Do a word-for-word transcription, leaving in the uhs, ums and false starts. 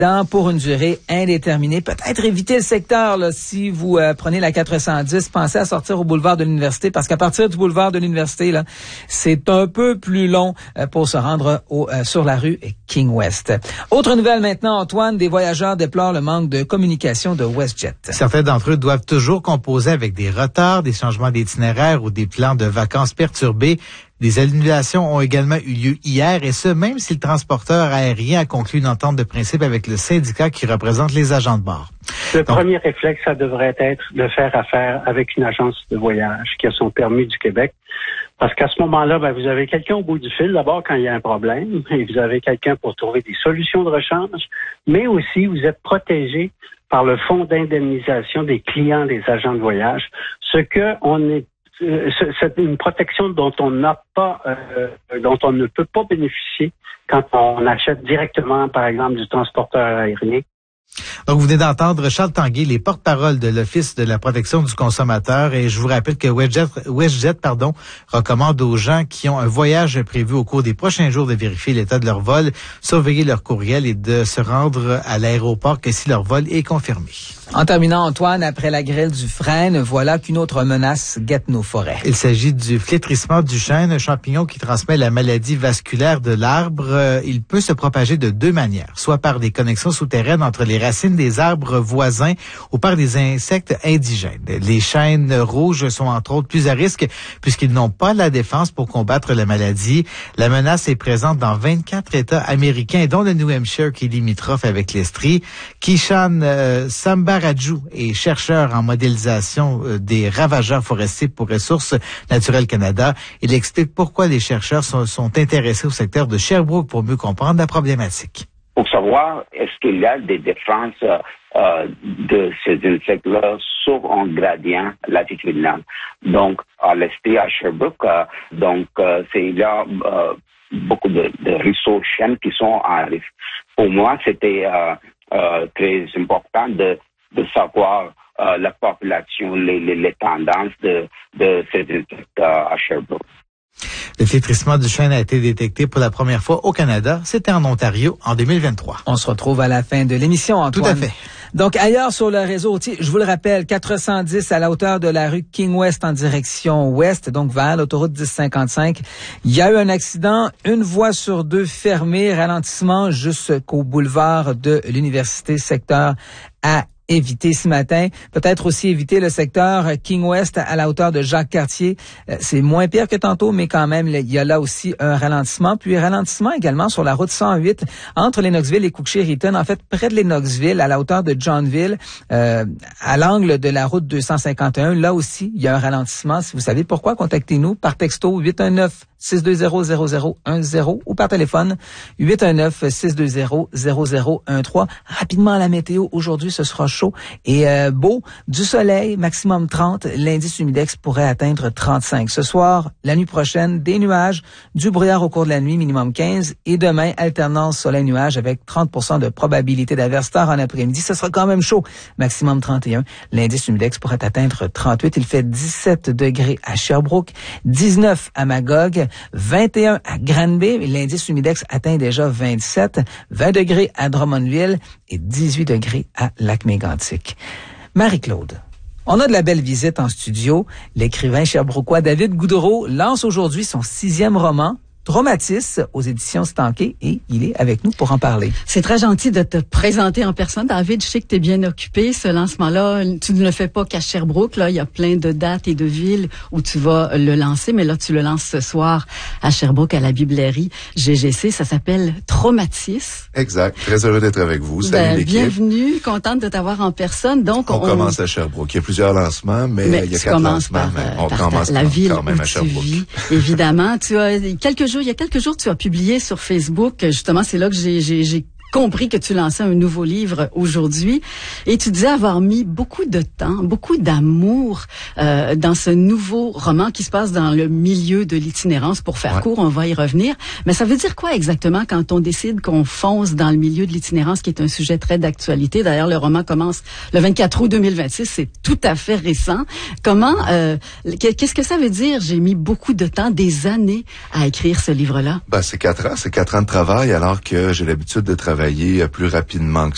pour une durée indéterminée. Peut-être éviter le secteur là, si vous euh, prenez la quatre cent dix, pensez à sortir au boulevard de l'Université parce qu'à partir du boulevard de l'Université, là, c'est un peu plus long euh, pour se rendre au, euh, sur la rue King West. Autre nouvelle maintenant, Antoine, des voyageurs déplorent le manque de communication de WestJet. Certains d'entre eux doivent toujours composer avec des retards, des changements d'itinéraire ou des plans de vacances perturbés. Des annulations ont également eu lieu hier, et ce, même si le transporteur aérien a conclu une entente de principe avec le syndicat qui représente les agents de bord. Le Donc, premier réflexe, ça devrait être de faire affaire avec une agence de voyage qui a son permis du Québec. Parce qu'à ce moment-là, ben, vous avez quelqu'un au bout du fil, d'abord quand il y a un problème, et vous avez quelqu'un pour trouver des solutions de rechange, mais aussi vous êtes protégé par le fonds d'indemnisation des clients des agents de voyage, ce que on est c'est une protection dont on n'a pas, euh, dont on ne peut pas bénéficier quand on achète directement, par exemple, du transporteur aérien. Donc, vous venez d'entendre Charles Tanguay, les porte-parole de l'Office de la protection du consommateur, et je vous rappelle que WestJet, WestJet, pardon, recommande aux gens qui ont un voyage prévu au cours des prochains jours de vérifier l'état de leur vol, surveiller leur courriel et de se rendre à l'aéroport que si leur vol est confirmé. En terminant, Antoine, après la grêle du frêne, voilà qu'une autre menace guette nos forêts. Il s'agit du flétrissement du chêne, un champignon qui transmet la maladie vasculaire de l'arbre. Il peut se propager de deux manières, soit par des connexions souterraines entre les racines des arbres voisins ou par des insectes indigènes. Les chênes rouges sont entre autres plus à risque puisqu'ils n'ont pas la défense pour combattre la maladie. La menace est présente dans vingt-quatre États américains, dont le New Hampshire qui est limitrophe avec l'Estrie. Kishan euh, Sambarajou est chercheur en modélisation euh, des ravageurs forestiers pour Ressources naturelles Canada. Il explique pourquoi les chercheurs sont, sont intéressés au secteur de Sherbrooke pour mieux comprendre la problématique. Pour savoir est-ce qu'il y a des défenses euh, de ces insectes-là sur un gradient latitudinal. Donc, à l'est, à Sherbrooke, euh, donc euh, c'est, il y a euh, beaucoup de, de ruisseaux chênes qui sont en risque. Pour moi, c'était euh, euh, très important de, de savoir euh, la population, les, les, les tendances de, de ces insectes euh, à Sherbrooke. Le flétrissement du chêne a été détecté pour la première fois au Canada. C'était en Ontario en deux mille vingt-trois. On se retrouve à la fin de l'émission, Antoine. Tout à fait. Donc, ailleurs sur le réseau routier, je vous le rappelle, quatre cent dix à la hauteur de la rue King West en direction ouest, donc vers l'autoroute dix cinquante-cinq. Il y a eu un accident, une voie sur deux fermée, ralentissement jusqu'au boulevard de l'Université, secteur à éviter ce matin. Peut-être aussi éviter le secteur King West à la hauteur de Jacques-Cartier. Euh, c'est moins pire que tantôt, mais quand même, il y a là aussi un ralentissement. Puis ralentissement également sur la route cent huit entre Lennoxville et Cook-Chériton. En fait, près de Lennoxville, à la hauteur de Johnville, euh, à l'angle de la route deux cent cinquante et un. Là aussi, il y a un ralentissement. Si vous savez pourquoi, contactez-nous par texto huit un neuf, six deux zéro, zéro zéro un zéro ou par téléphone huit un neuf, six deux zéro, zéro zéro un trois. Rapidement, la météo. Aujourd'hui, ce sera chaud et euh, beau, du soleil, maximum trente, l'indice humidex pourrait atteindre trente-cinq. Ce soir, la nuit prochaine, des nuages, du brouillard au cours de la nuit, minimum quinze, et demain, alternance soleil-nuage avec trente pour cent de probabilité d'averse tard en après-midi. Ce sera quand même chaud, maximum trente et un. L'indice humidex pourrait atteindre trente-huit. Il fait dix-sept degrés à Sherbrooke, dix-neuf à Magog, vingt et un à Granby. L'indice humidex atteint déjà vingt-sept, vingt degrés à Drummondville et dix-huit degrés à Lac-Mégantic. Marie-Claude, on a de la belle visite en studio. L'écrivain sherbrookois David Goudreau lance aujourd'hui son sixième roman, Traumatis, aux éditions Stanké, et il est avec nous pour en parler. C'est très gentil de te présenter en personne, David. Je sais que tu es bien occupé. Ce lancement-là, tu ne le fais pas qu'à Sherbrooke. Là, il y a plein de dates et de villes où tu vas le lancer, mais là, tu le lances ce soir à Sherbrooke, à la Biblairie G G C. Ça s'appelle Traumatis. Exact. Très heureux d'être avec vous. Salut Ben, l'équipe. Bienvenue. Contente de t'avoir en personne. Donc, on, on commence à Sherbrooke. Il y a plusieurs lancements, mais, mais il y a tu quatre commences lancements. par, mais euh, on par commence ta, la ville quand même où à Sherbrooke. tu vis. Évidemment, tu as quelques jours, il y a quelques jours, tu as publié sur Facebook, justement, c'est là que j'ai, j'ai, j'ai compris que tu lançais un nouveau livre aujourd'hui, et tu disais avoir mis beaucoup de temps, beaucoup d'amour euh, dans ce nouveau roman qui se passe dans le milieu de l'itinérance. Pour faire ouais. court, on va y revenir. Mais ça veut dire quoi exactement quand on décide qu'on fonce dans le milieu de l'itinérance, qui est un sujet très d'actualité? D'ailleurs, le roman commence le vingt-quatre août deux mille vingt-six, c'est tout à fait récent. Comment, euh, qu'est-ce que ça veut dire? J'ai mis beaucoup de temps, des années, à écrire ce livre-là. Ben, c'est quatre ans, c'est quatre ans de travail, alors que j'ai l'habitude de travailler plus rapidement que